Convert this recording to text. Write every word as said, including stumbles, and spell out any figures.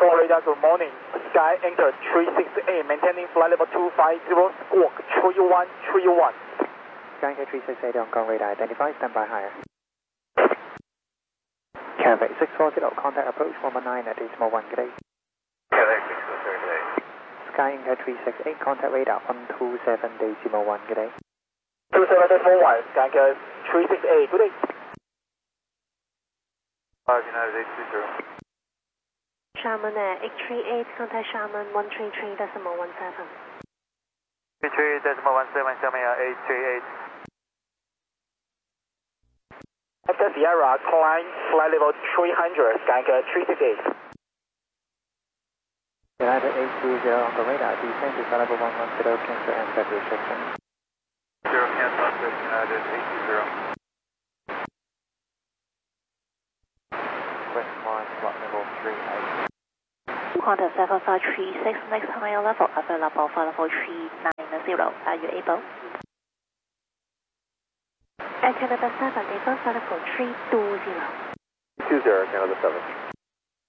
Control radar, good morning. Sky enter three six eight, maintaining flight level two five zero, squawk three one three one. Sky enter three six eight, Hong Kong radar, identify, standby higher. Cafe six four zero, contact approach one one nine at decimal one, good day. Cafe six four zero, good day. Sky enter three six eight, contact radar one two seven decimal one, good day. two seven decimal one, Sky enter three six eight, good day. five United eight two zero. Sharman Air eight three eight, contact Sharman one three three decimal one seven. three three decimal one seven, Sharman Air eight three eight. After Sierra, climb flight level three hundred, Sky enter three six eight. United eight two zero on the radar, descend to flight level one one zero, cancel and set restriction. Zero cancel, United eight two zero. West line, flight level three eight. Contact seven five three six, next higher level available flight level three nine zero. Are you able? At Canada seven, able flight level three two zero. two zero, Canada seven.